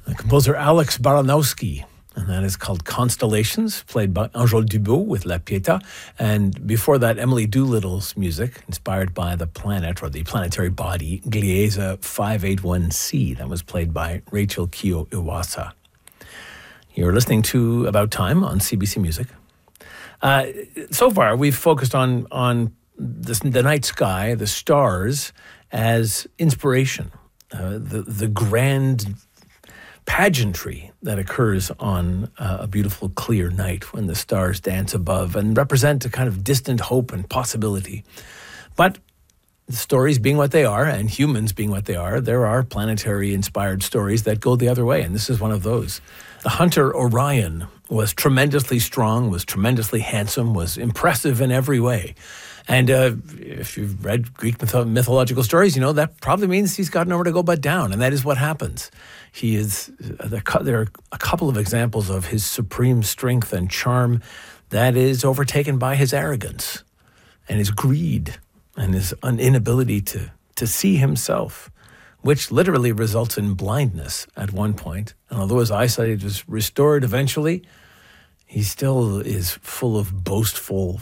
The composer Alex Baranowski, and that is called Constellations, played by Angèle Dubot with La Pietà. And before that, Emily Doolittle's music, inspired by the planet or the planetary body, Gliese 581c. That was played by Rachel Kyo Iwasa. You're listening to About Time on CBC Music. So far, we've focused on the night sky, the stars, as inspiration, the grand pageantry that occurs on a beautiful, clear night when the stars dance above and represent a kind of distant hope and possibility. But the stories being what they are, and humans being what they are, there are planetary-inspired stories that go the other way, and this is one of those. The hunter Orion was tremendously strong, was tremendously handsome, was impressive in every way. And if you've read Greek mythological stories, you know that probably means he's got nowhere to go but down, and that is what happens. He is. There are a couple of examples of his supreme strength and charm that is overtaken by his arrogance and his greed and his inability to see himself, which literally results in blindness at one point. And although his eyesight is restored eventually, he still is full of boastful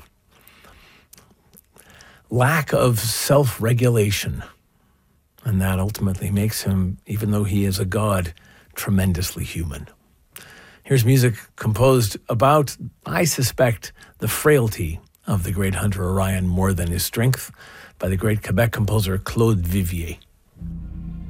lack of self-regulation. And that ultimately makes him, even though he is a god, tremendously human. Here's music composed about, I suspect, the frailty of the great hunter Orion more than his strength, by the great Quebec composer Claude Vivier.